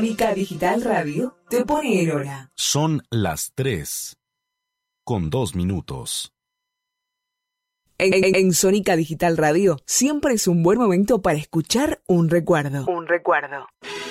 Sónica Digital Radio te pone en hora. Son las 3:02. En Sónica Digital Radio siempre es un buen momento para escuchar un recuerdo. Un recuerdo.